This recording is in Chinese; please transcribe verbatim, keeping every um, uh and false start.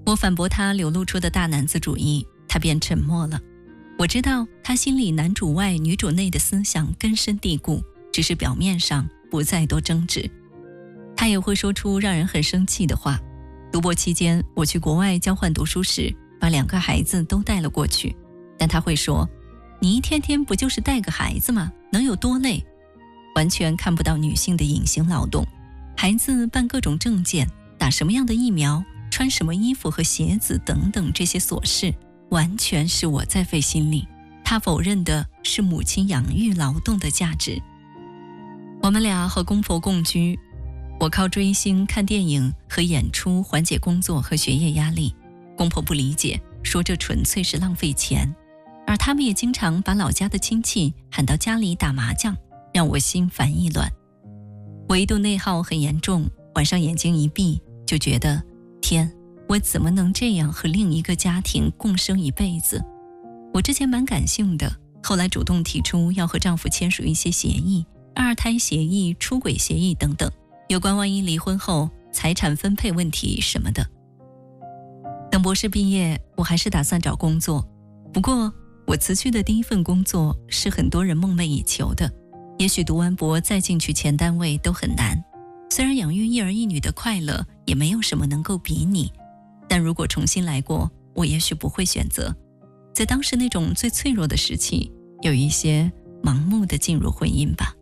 我反驳他流露出的大男子主义，他便沉默了。我知道他心里男主外女主内的思想根深蒂固，只是表面上不再多争执。他也会说出让人很生气的话。读博期间，我去国外交换读书时，把两个孩子都带了过去，但他会说，你一天天不就是带个孩子吗？能有多累？完全看不到女性的隐形劳动。孩子办各种证件，打什么样的疫苗，穿什么衣服和鞋子等等，这些琐事完全是我在费心力。他否认的是母亲养育劳动的价值。我们俩和公婆共居，我靠追星、看电影和演出缓解工作和学业压力，公婆不理解，说这纯粹是浪费钱。而他们也经常把老家的亲戚喊到家里打麻将，让我心烦意乱。我一度内耗很严重，晚上眼睛一闭就觉得，天，我怎么能这样和另一个家庭共生一辈子？我之前蛮感性的，后来主动提出要和丈夫签署一些协议，二胎协议、出轨协议等等，有关万一离婚后财产分配问题什么的。等博士毕业，我还是打算找工作，不过我辞去的第一份工作是很多人梦寐以求的，也许读完博再进去前单位都很难。虽然养育一儿一女的快乐也没有什么能够比拟，但如果重新来过，我也许不会选择在当时那种最脆弱的时期，有一些盲目的进入婚姻吧。